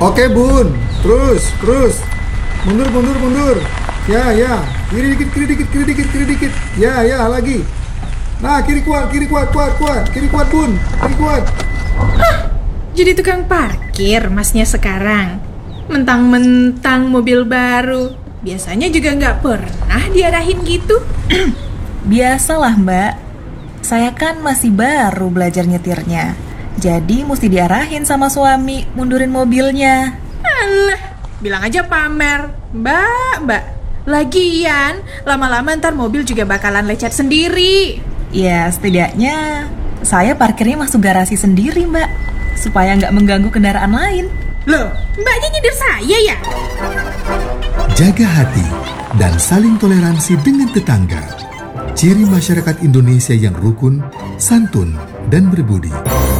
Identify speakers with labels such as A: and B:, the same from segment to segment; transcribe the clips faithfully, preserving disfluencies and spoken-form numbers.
A: Oke bun, terus, terus. Mundur, mundur, mundur. Ya, ya. Kiri dikit, kiri dikit, kiri dikit, kiri dikit. Ya, ya, lagi. Nah, kiri kuat, kiri kuat, kuat, kuat. Kiri kuat bun, kiri kuat.
B: Hah, jadi tukang parkir masnya sekarang. Mentang-mentang mobil baru. Biasanya juga nggak pernah diarahin gitu.
C: Biasalah mbak. Saya kan masih baru belajar nyetirnya. Jadi mesti diarahin sama suami mundurin mobilnya.
B: Alah, bilang aja pamer. Mbak, mbak. Lagian, lama-lama ntar mobil juga bakalan lecet sendiri.
C: Ya setidaknya saya parkirnya masuk garasi sendiri mbak, supaya nggak mengganggu kendaraan lain.
B: Loh, mbaknya nyindir saya ya?
A: Jaga hati dan saling toleransi dengan tetangga. Ciri masyarakat Indonesia yang rukun, santun, dan berbudi.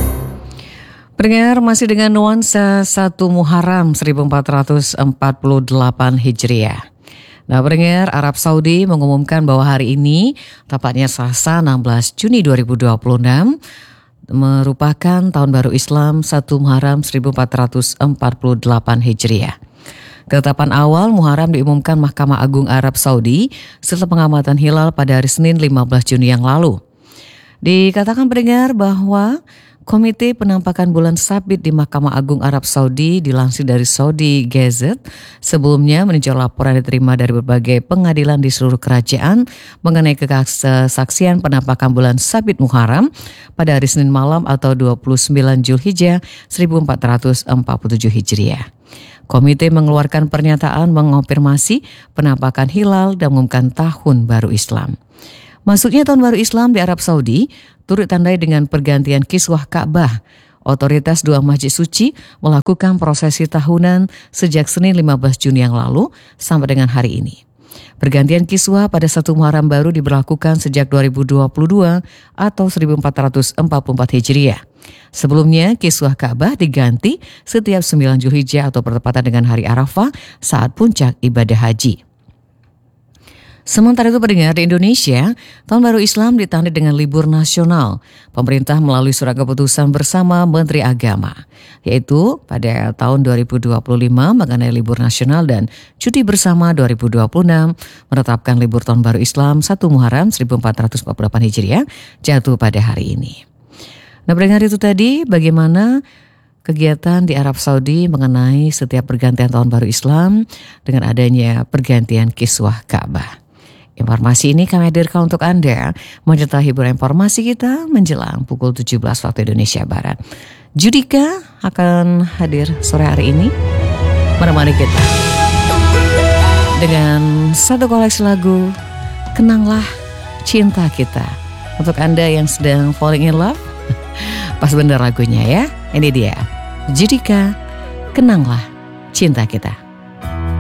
D: Pendengar, masih dengan nuansa satu Muharram seribu empat ratus empat puluh delapan Hijriah. Nah, pendengar, Arab Saudi mengumumkan bahwa hari ini, tepatnya Selasa enam belas Juni dua ribu dua puluh enam, merupakan tahun baru Islam satu Muharram seribu empat ratus empat puluh delapan Hijriah. Ketetapan awal Muharram diumumkan Mahkamah Agung Arab Saudi setelah pengamatan hilal pada hari Senin lima belas Juni yang lalu. Dikatakan pendengar bahwa Komite Penampakan Bulan Sabit di Mahkamah Agung Arab Saudi dilansir dari Saudi Gazette sebelumnya meninjau laporan diterima dari berbagai pengadilan di seluruh kerajaan mengenai kesaksian penampakan bulan Sabit Muharram pada hari Senin malam atau dua puluh sembilan Zulhijjah seribu empat ratus empat puluh tujuh Hijriah. Komite mengeluarkan pernyataan mengonfirmasi penampakan hilal dan mengumumkan tahun baru Islam. Masuknya tahun baru Islam di Arab Saudi turut tandai dengan pergantian kiswah Ka'bah. Otoritas dua masjid suci melakukan prosesi tahunan sejak Senin lima belas Juni yang lalu sampai dengan hari ini. Pergantian kiswah pada satu Muharram baru diberlakukan sejak dua ribu dua puluh dua atau seribu empat ratus empat puluh empat Hijriah. Sebelumnya kiswah Ka'bah diganti setiap sembilan Zulhijjah atau bertepatan dengan hari Arafah saat puncak ibadah haji. Sementara itu pendengar, di Indonesia, Tahun Baru Islam ditandai dengan libur nasional. Pemerintah melalui surat keputusan bersama Menteri Agama, yaitu pada tahun dua ribu dua puluh lima mengenai libur nasional dan cuti bersama dua ribu dua puluh enam menetapkan libur Tahun Baru Islam satu Muharram seribu empat ratus empat puluh delapan Hijriah jatuh pada hari ini. Nah pendengar, itu tadi bagaimana kegiatan di Arab Saudi mengenai setiap pergantian Tahun Baru Islam dengan adanya pergantian kiswah Ka'bah. Informasi ini kami hadirkan untuk Anda menyertai hiburan informasi kita menjelang pukul tujuh belas waktu Indonesia Barat. Judika akan hadir sore hari ini menemani kita dengan satu koleksi lagu Kenanglah Cinta Kita. Untuk Anda yang sedang falling in love, pas bener lagunya ya. Ini dia Judika, Kenanglah Cinta Kita.